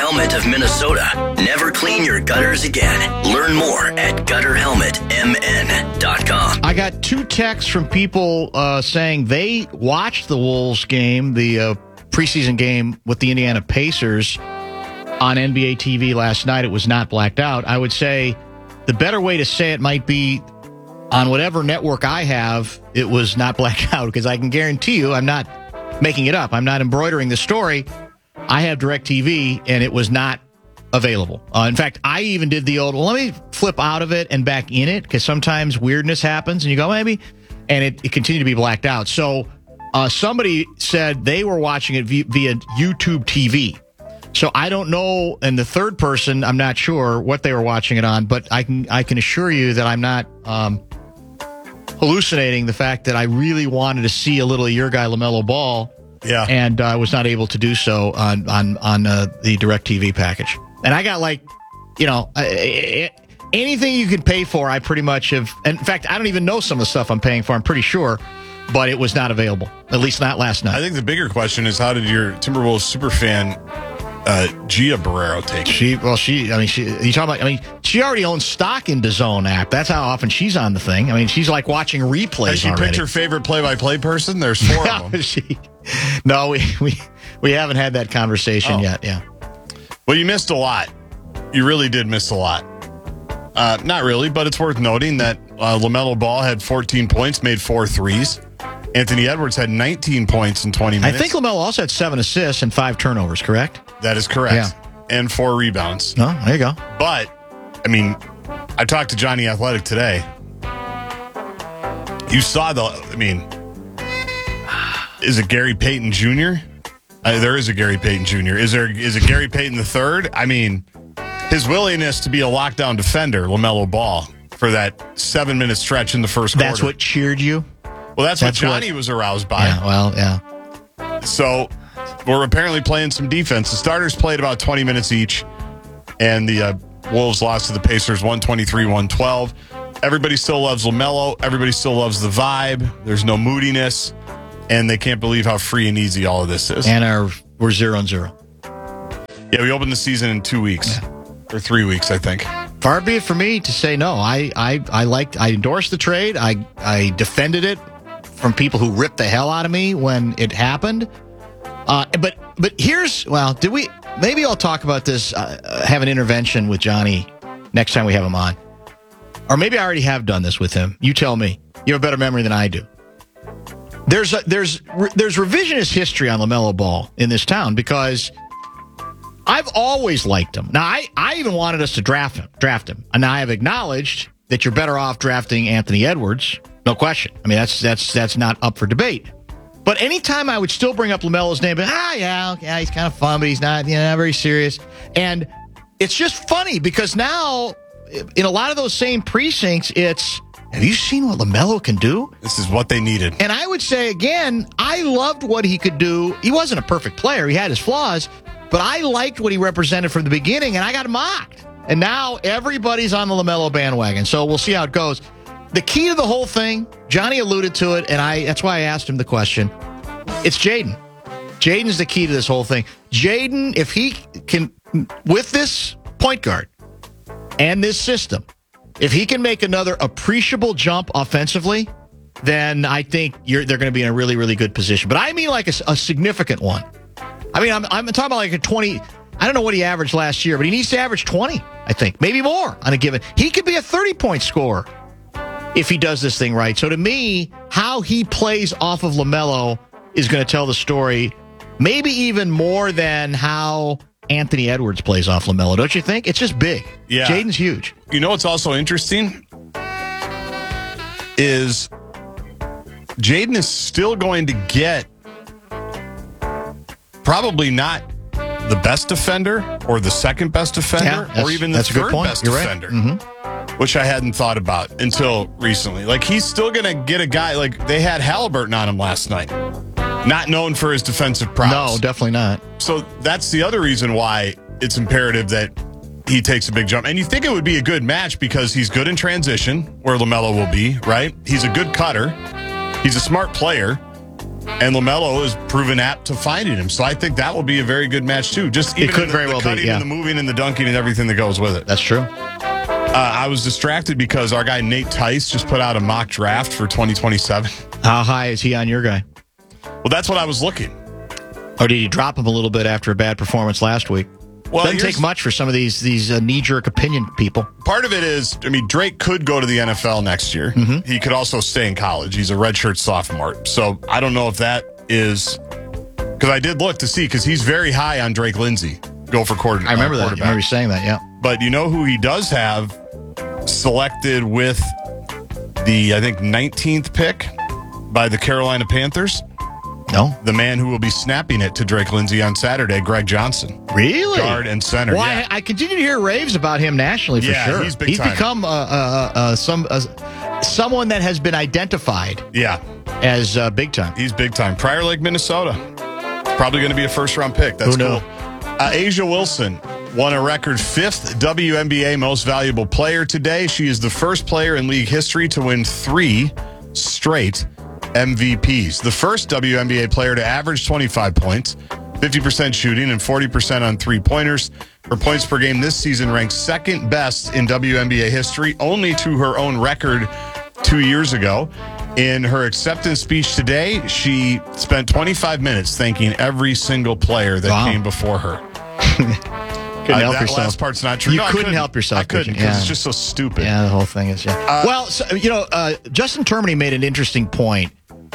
Helmet of Minnesota. Never clean your gutters again. Learn more at gutterhelmetmn.com. I got 2 texts from people saying they watched the Wolves game, the preseason game with the Indiana Pacers on NBA TV last night. It was not blacked out. I would say the better way to say it might be on whatever network I have, it was not blacked out, because I can guarantee you I'm not making it up. I'm not embroidering the story. I have DirecTV, and it was not available. In fact, I even did the old, well, let me flip out of it and back in it, because sometimes weirdness happens, and you go, maybe, and it continued to be blacked out. So somebody said they were watching it via YouTube TV. So I don't know, and the third person, I'm not sure what they were watching it on, but I can assure you that I'm not hallucinating the fact that I really wanted to see a little of your guy LaMelo Ball, and I was not able to do so on the DirecTV package. And I got anything you can pay for, I pretty much have. In fact, I don't even know some of the stuff I'm paying for, I'm pretty sure, but it was not available, at least not last night. I think the bigger question is, how did your Timberwolves superfan Gia Barrero take it? She already owns stock in DAZN app. That's how often she's on the thing. I mean, she's like watching replays. Has she already. picked her favorite play-by-play person? There's 4 of them. No, we haven't had that conversation yet. Yeah. Well, you missed a lot. You really did miss a lot. Not really, but it's worth noting that LaMelo Ball had 14 points, made 4 threes. Anthony Edwards had 19 points in 20 minutes. I think LaMelo also had 7 assists and 5 turnovers, correct? That is correct. Yeah. And 4 rebounds. No, there you go. But, I mean, I talked to Johnny Athletic today. You saw is it Gary Payton Jr.? There is a Gary Payton Jr. Is it Gary Payton III? I mean, his willingness to be a lockdown defender, LaMelo Ball, for that 7-minute stretch in the first quarter. That's what cheered you? Well, that's what Johnny was aroused by. Yeah, well, yeah. So we're apparently playing some defense. The starters played about 20 minutes each, and the Wolves lost to the Pacers 123-112. Everybody still loves LaMelo. Everybody still loves the vibe. There's no moodiness, and they can't believe how free and easy all of this is. And we're 0-0. Yeah, we opened the season in 2 weeks. Or 3 weeks, I think. Far be it for me to say no. I endorsed the trade. I defended it from people who ripped the hell out of me when it happened. But maybe I'll talk about this, have an intervention with Johnny next time we have him on. Or maybe I already have done this with him. You tell me. You have a better memory than I do. There's revisionist history on LaMelo Ball in this town, because I've always liked him. Now, I even wanted us to draft him. And I have acknowledged that you're better off drafting Anthony Edwards. No question. I mean, that's not up for debate. But anytime I would still bring up LaMelo's name, but he's kind of fun, but he's not very serious. And it's just funny, because now in a lot of those same precincts, it's, have you seen what LaMelo can do? This is what they needed. And I would say, again, I loved what he could do. He wasn't a perfect player. He had his flaws. But I liked what he represented from the beginning, and I got mocked. And now everybody's on the LaMelo bandwagon. So we'll see how it goes. The key to the whole thing, Johnny alluded to it, and that's why I asked him the question. It's Jaden. Jaden's the key to this whole thing. Jaden, if he can, with this point guard and this system, if he can make another appreciable jump offensively, then I think they're going to be in a really, really good position. But I mean like a significant one. I mean, I'm talking about like a 20. I don't know what he averaged last year, but he needs to average 20, I think. Maybe more on a given. He could be a 30-point scorer if he does this thing right. So to me, how he plays off of LaMelo is going to tell the story, maybe even more than how Anthony Edwards plays off LaMelo. Don't you think? It's just big. Yeah. Jaden's huge. You know what's also interesting is Jaden is still going to get probably not the best defender or the second best defender or even the third best defender, which I hadn't thought about until recently. Like, he's still going to get a guy, like they had Halliburton on him last night, not known for his defensive prowess. No, definitely not. So that's the other reason why it's imperative that he takes a big jump. And you think it would be a good match because he's good in transition, where LaMelo will be, right? He's a good cutter. He's a smart player. And LaMelo is proven apt to finding him. So I think that will be a very good match, too. Just even could in very the well be, cutting yeah. and the moving and the dunking and everything that goes with it. That's true. I was distracted because our guy Nate Tice just put out a mock draft for 2027. How high is he on your guy? Well, that's what I was looking. Or did you drop him a little bit after a bad performance last week? Well, Doesn't take much for some of these knee-jerk opinion people. Part of it is, Drake could go to the NFL next year. Mm-hmm. He could also stay in college. He's a redshirt sophomore. So I don't know if that is, because I did look to see, because he's very high on Drake Lindsay. Go for quarterback. I remember that. I remember you saying that, yeah. But you know who he does have selected with the, I think, 19th pick by the Carolina Panthers? No. The man who will be snapping it to Drake Lindsay on Saturday, Greg Johnson. Really? Guard and center. Well, yeah. I continue to hear raves about him nationally for sure. He's big time. Become someone that has been identified Yeah. as big time. He's big time. Prior Lake, Minnesota. Probably going to be a first-round pick. That's Who knew? cool. Asia Wilson won a record 5th WNBA Most Valuable Player today. She is the first player in league history to win 3 straight MVPs. The first WNBA player to average 25 points, 50% shooting, and 40% on three-pointers. Her points per game this season ranks second best in WNBA history, only to her own record 2 years ago. In her acceptance speech today, she spent 25 minutes thanking every single player that came before her. Couldn't help that yourself. last part's not true. You No, I couldn't help yourself. I couldn't could you? because Yeah. it's just so stupid. Yeah, the whole thing is, yeah. Well, so, Justin Termini made an interesting point,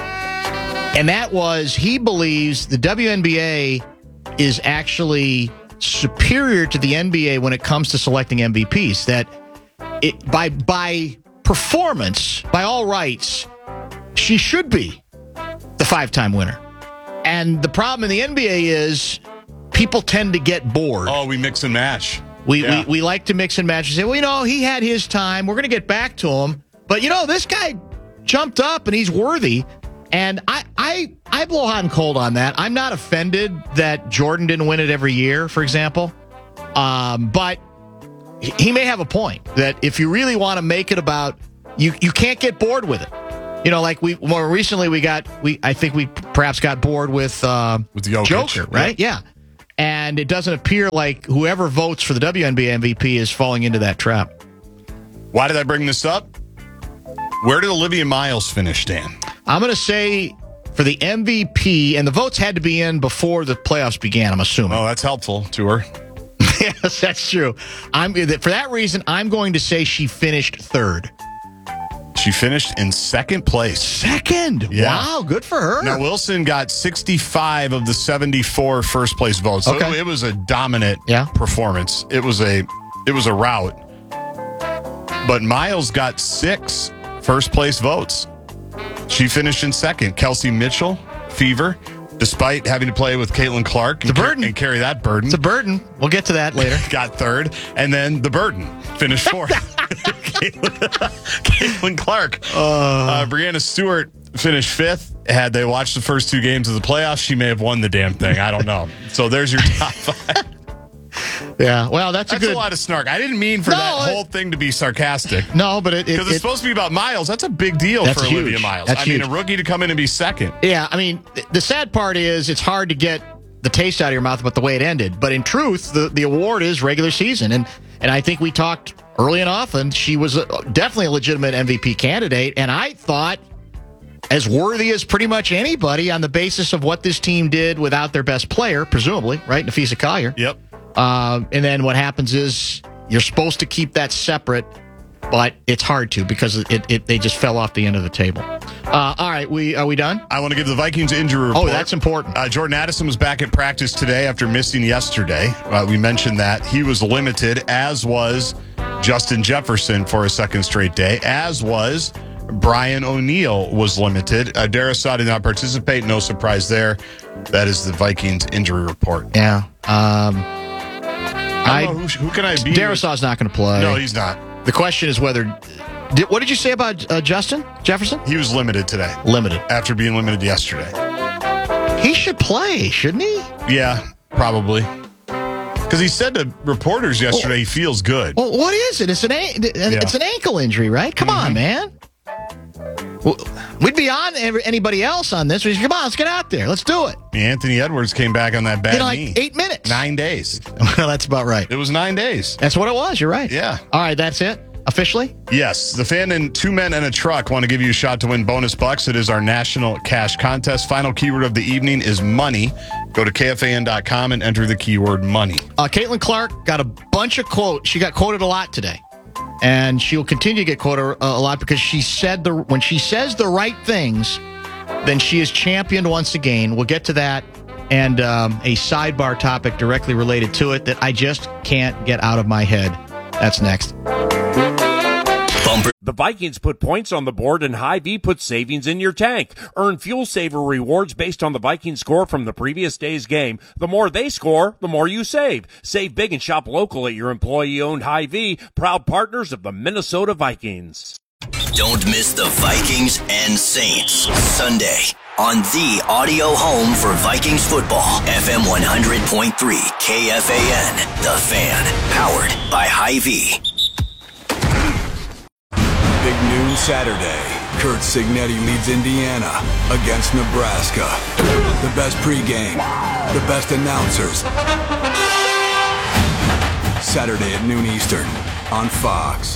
and that was he believes the WNBA is actually superior to the NBA when it comes to selecting MVPs. That it, by performance, by all rights, she should be the 5-time winner. And the problem in the NBA is people tend to get bored. Oh, we mix and match. We like to mix and match and say, well, he had his time. We're going to get back to him. But, this guy jumped up and he's worthy. And I blow hot and cold on that. I'm not offended that Jordan didn't win it every year, for example. But he may have a point that if you really want to make it about, you can't get bored with it. Like more recently I think we perhaps got bored with Jokic. Joker, right? Yeah. And it doesn't appear like whoever votes for the WNBA MVP is falling into that trap. Why did I bring this up? Where did Olivia Miles finish, Dan? I'm going to say for the MVP, and the votes had to be in before the playoffs began, I'm assuming. Oh, that's helpful to her. Yes, that's true. For that reason, I'm going to say she finished third. She finished in second place. Second? Yeah. Wow, good for her. Now, Wilson got 65 of the 74 first-place votes. So Okay. it was a dominant performance. It was a rout. But Miles got 6 first-place votes. She finished in second. Kelsey Mitchell, Fever, despite having to play with Caitlin Clark and carry that burden. It's a burden. We'll get to that later. Got third. And then the burden finished fourth. Caitlin Clark. Brianna Stewart finished fifth. Had they watched the first 2 games of the playoffs, she may have won the damn thing. I don't know. So there's your top 5. Yeah, well, that's a lot of snark. I didn't mean for that whole thing to be sarcastic. No, but because it's supposed to be about Miles. That's a big deal for Olivia Miles. That's huge. A rookie to come in and be second. Yeah, the sad part is it's hard to get the taste out of your mouth about the way it ended. But in truth, the award is regular season. And I think we talked early and often. She was definitely a legitimate MVP candidate. And I thought as worthy as pretty much anybody on the basis of what this team did without their best player, presumably, right? Nafisa Collier. Yep. And then what happens is you're supposed to keep that separate, but it's hard to because they just fell off the end of the table. All right, are we done? I want to give the Vikings injury report. Oh, that's important. Jordan Addison was back at practice today after missing yesterday. We mentioned that. He was limited, as was Justin Jefferson for a second straight day, as was Brian O'Neill was limited. Darrisaw did not participate. No surprise there. That is the Vikings injury report. Yeah. I don't know who can I be? Darrisaw's not going to play. No, he's not. The question is whether... what did you say about Justin Jefferson? He was limited today. Limited. After being limited yesterday. He should play, shouldn't he? Yeah, probably. Because he said to reporters yesterday he feels good. Well, what is it? It's an ankle injury, right? Come on, man. We'd be on anybody else on this. Come on, let's get out there. Let's do it. Anthony Edwards came back on that bad knee. 8 minutes. 9 days. Well, that's about right. It was 9 days. That's what it was. You're right. Yeah. All right, that's it. Officially? Yes. The Fan and Two Men and a Truck want to give you a shot to win bonus bucks. It is our national cash contest. Final keyword of the evening is money. Go to KFAN.com and enter the keyword money. Caitlin Clark got a bunch of quotes. She got quoted a lot today. And she'll continue to get quoted a lot because she said when she says the right things, then she is championed once again. We'll get to that and a sidebar topic directly related to it that I just can't get out of my head. That's next. The Vikings put points on the board and Hy-Vee puts savings in your tank. Earn Fuel Saver rewards based on the Vikings score from the previous day's game. The more they score, the more you save. Save big and shop local at your employee-owned Hy-Vee, proud partners of the Minnesota Vikings. Don't miss the Vikings and Saints Sunday on the audio home for Vikings football. FM 100.3 KFAN, The Fan, powered by Hy-Vee. Big noon Saturday. Kurt Signetti leads Indiana against Nebraska. The best pregame, the best announcers. Saturday at noon Eastern on Fox.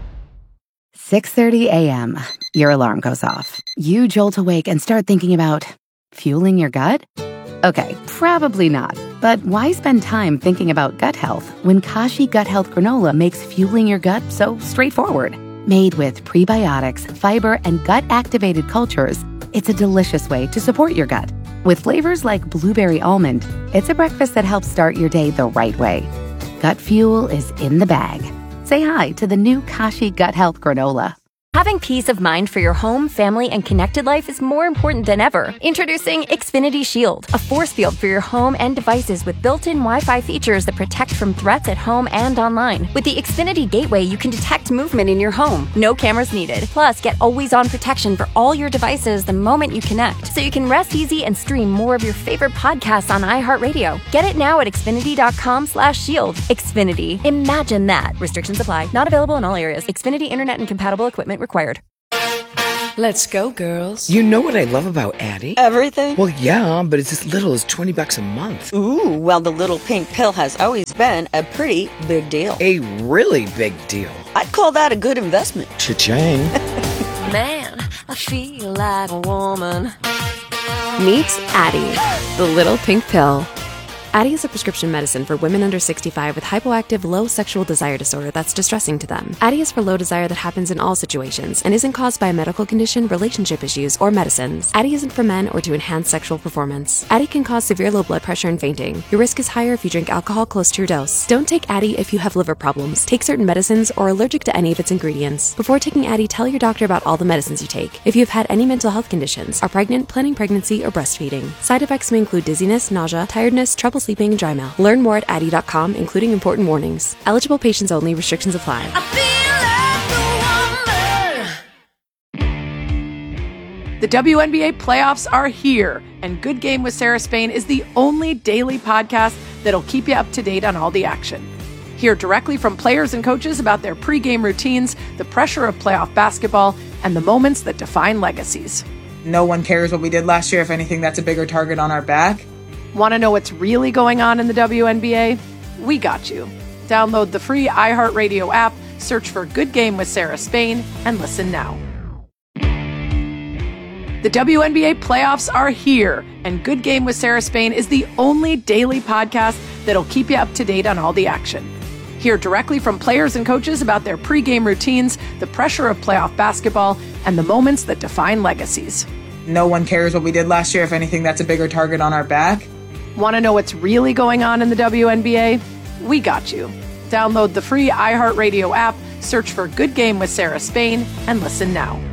6:30 a.m. Your alarm goes off. You jolt awake and start thinking about fueling your gut? Okay, probably not. But why spend time thinking about gut health when Kashi Gut Health Granola makes fueling your gut so straightforward? Made with prebiotics, fiber, and gut-activated cultures, it's a delicious way to support your gut. With flavors like blueberry almond, it's a breakfast that helps start your day the right way. Gut fuel is in the bag. Say hi to the new Kashi Gut Health Granola. Having peace of mind for your home, family, and connected life is more important than ever. Introducing Xfinity Shield, a force field for your home and devices with built-in Wi-Fi features that protect from threats at home and online. With the Xfinity Gateway, you can detect movement in your home. No cameras needed. Plus, get always-on protection for all your devices the moment you connect, so you can rest easy and stream more of your favorite podcasts on iHeartRadio. Get it now at Xfinity.com/shield. Xfinity. Imagine that. Restrictions apply. Not available in all areas. Xfinity Internet and compatible equipment required. Let's go, girls. You know what I love about Addie? Everything? Well, yeah, but it's as little as $20 a month. Ooh, well, the little pink pill has always been a pretty big deal. A really big deal. I'd call that a good investment. Cha-ching. Man, I feel like a woman. Meet Addie, the little pink pill. Addie is a prescription medicine for women under 65 with hypoactive low sexual desire disorder that's distressing to them. Addie is for low desire that happens in all situations and isn't caused by a medical condition, relationship issues, or medicines. Addie isn't for men or to enhance sexual performance. Addie can cause severe low blood pressure and fainting. Your risk is higher if you drink alcohol close to your dose. Don't take Addie if you have liver problems, take certain medicines, or are allergic to any of its ingredients. Before taking Addie, tell your doctor about all the medicines you take. If you have had any mental health conditions, are pregnant, planning pregnancy, or breastfeeding. Side effects may include dizziness, nausea, tiredness, trouble sleeping, and dry mouth. Learn more at Addie.com, including important warnings. Eligible patients only. Restrictions apply. The WNBA playoffs are here, and Good Game with Sarah Spain is the only daily podcast that'll keep you up to date on all the action. Hear directly from players and coaches about their pregame routines, the pressure of playoff basketball, and the moments that define legacies. No one cares what we did last year. If anything, that's a bigger target on our back. Want to know what's really going on in the WNBA? We got you. Download the free iHeartRadio app, search for Good Game with Sarah Spain, and listen now. The WNBA playoffs are here, and Good Game with Sarah Spain is the only daily podcast that'll keep you up to date on all the action. Hear directly from players and coaches about their pregame routines, the pressure of playoff basketball, and the moments that define legacies. No one cares what we did last year. If anything, that's a bigger target on our back. Want to know what's really going on in the WNBA? We got you. Download the free iHeartRadio app, search for Good Game with Sarah Spain, and listen now.